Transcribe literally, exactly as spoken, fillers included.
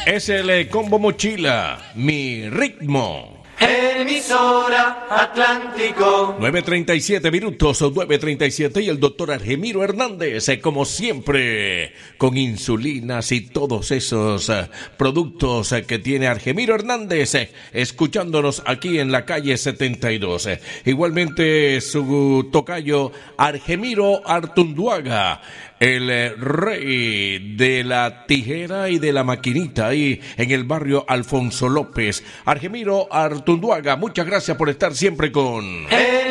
Es el combo mochila, mi ritmo. Emisora Atlántico. nueve treinta y siete minutos, nueve treinta y siete, y el doctor Argemiro Hernández, eh, como siempre, con insulinas y todos esos eh, productos eh, que tiene Argemiro Hernández, eh, escuchándonos aquí en la calle setenta y dos. Eh. Igualmente su tocayo Argemiro Artunduaga, el eh, rey de la tijera y de la maquinita ahí en el barrio Alfonso López. Argemiro Artunduaga, muchas gracias por estar siempre con...